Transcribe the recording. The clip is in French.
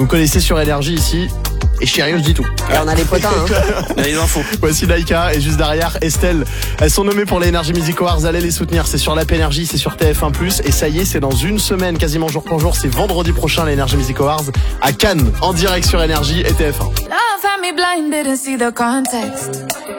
Vous connaissez sur Énergie ici. Et Chérie, je dis tout. Et on a les potins, hein. Il y a les infos. Voici Laïka et juste derrière Estelle. Elles sont nommées pour les Energy Music Awards. Allez les soutenir. C'est sur l'App Énergie, c'est sur TF1+. Et ça y est, c'est dans une semaine, quasiment jour pour jour. C'est vendredi prochain, les Energy Music Awards à Cannes, en direct sur Énergie et TF1. Love had me blind, didn't see the context.